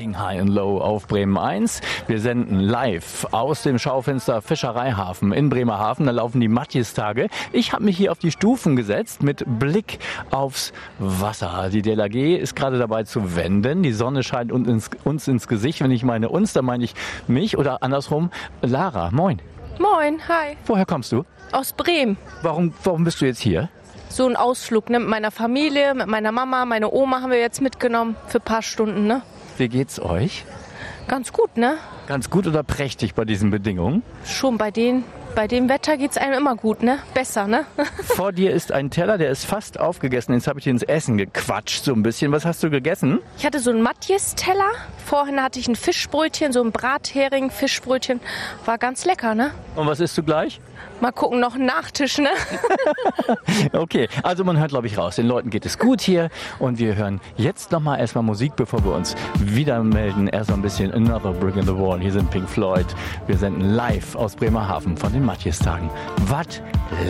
Getting High and Low auf Bremen 1. Wir senden live aus dem Schaufenster Fischereihafen in Bremerhaven. Da laufen die Matjes-Tage. Ich habe mich hier auf die Stufen gesetzt mit Blick aufs Wasser. Die DLRG ist gerade dabei zu wenden. Die Sonne scheint uns ins Gesicht. Wenn ich meine uns, dann meine ich mich oder andersrum. Lara, moin. Moin, hi. Woher kommst du? Aus Bremen. Warum bist du jetzt hier? So ein Ausflug, ne? Mit meiner Familie, mit meiner Mama, meine Oma haben wir jetzt mitgenommen für ein paar Stunden, ne? Wie geht's euch? Ganz gut, ne? Ganz gut oder prächtig bei diesen Bedingungen? Schon bei dem Wetter geht's einem immer gut, ne? Besser, ne? Vor dir ist ein Teller, der ist fast aufgegessen. Jetzt habe ich dir ins Essen gequatscht so ein bisschen. Was hast du gegessen? Ich hatte so einen Matjes-Teller. Vorhin hatte ich ein Fischbrötchen, so ein Brathering-Fischbrötchen. War ganz lecker, ne? Und was isst du gleich? Mal gucken, noch ein Nachtisch, ne? Okay, also man hört, glaube ich, raus. Den Leuten geht es gut hier. Und wir hören jetzt nochmal erstmal Musik, bevor wir uns wieder melden. Erst mal ein bisschen Another Brick in the Wall. Hier sind Pink Floyd. Wir senden live aus Bremerhaven von den Matjes-Tagen. Was